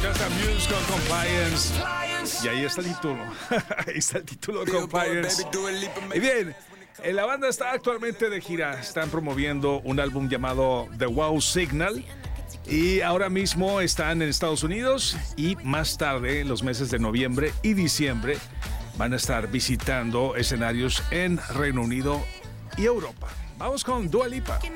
Casa Muse con Compliance. Y ahí está el título. Ahí está el título, Compliance. Y bien, la banda está actualmente de gira. Están promoviendo un álbum llamado The Wow Signal. Y ahora mismo están en Estados Unidos. Y más tarde, en los meses de noviembre y diciembre, van a estar visitando escenarios en Reino Unido y Europa. Vamos con Dua Lipa.